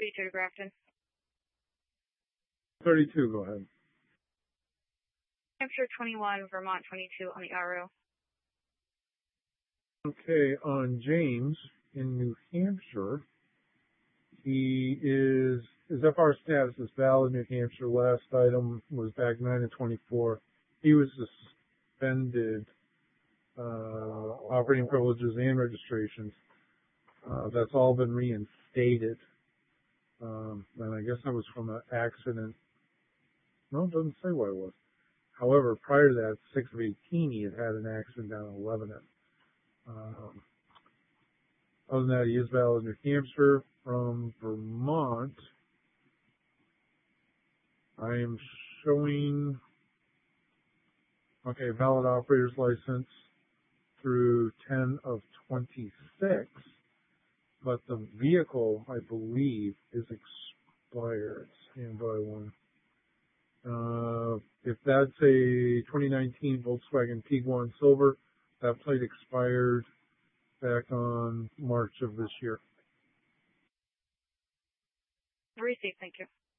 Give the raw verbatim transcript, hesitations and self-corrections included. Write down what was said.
thirty-two to Grafton. thirty-two, go ahead. Hampshire twenty-one, Vermont twenty-two on the R O. Okay, on James in New Hampshire, he is, his F R status is valid New Hampshire. Last item was back nine of twenty-four. He was suspended uh, operating privileges and registrations. Uh, that's all been reinstated. Um, and I guess that was from an accident. No, it doesn't say what it was. However, prior to that, six of eighteen, he had had an accident down in Lebanon. Um, other than that, he is valid in New Hampshire. From Vermont, I am showing, okay, valid operator's license through ten of twenty-six, but the vehicle, I believe, is expired. Stand by one. Uh, if that's a twenty nineteen Volkswagen Tiguan Silver, that plate expired back on March of this year. Received, thank you.